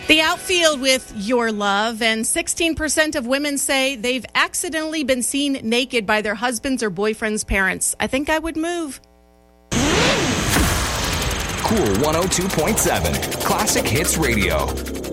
The outfield with your love, and 16% of women say they've accidentally been seen naked by their husbands or boyfriend's parents. I think I would move. Cool 102.7 Classic Hits Radio.